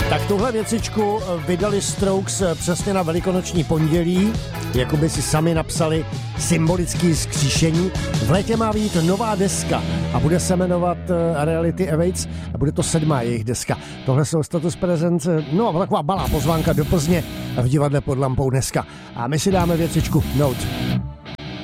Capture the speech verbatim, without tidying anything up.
Tak tuhle věcičku vydali Strokes přesně na velikonoční pondělí, jako by si sami napsali symbolický skříšení. V létě má vyjít nová deska a bude se jmenovat Reality Awaits a bude to sedmá jejich deska. Tohle jsou Status Present, no taková balá pozvánka do Plzně v divadle Pod lampou dneska. A my si dáme věcičku Note.